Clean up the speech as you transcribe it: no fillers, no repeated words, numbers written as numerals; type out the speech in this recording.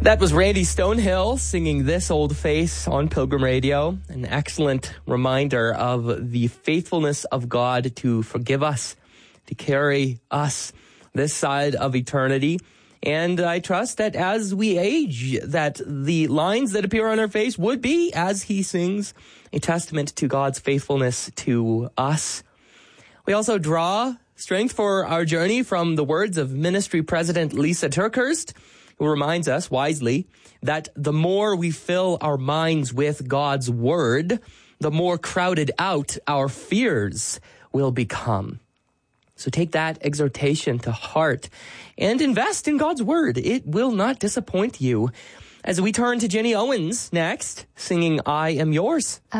That was Randy Stonehill singing This Old Face on Pilgrim Radio. An excellent reminder of the faithfulness of God to forgive us, to carry us this side of eternity. And I trust that as we age, that the lines that appear on our face would be, as he sings, a testament to God's faithfulness to us. We also draw strength for our journey from the words of Ministry President Lisa TerKeurst, who reminds us wisely that the more we fill our minds with God's word, the more crowded out our fears will become. So take that exhortation to heart and invest in God's word. It will not disappoint you. As we turn to Jenny Owens next, singing I Am Yours.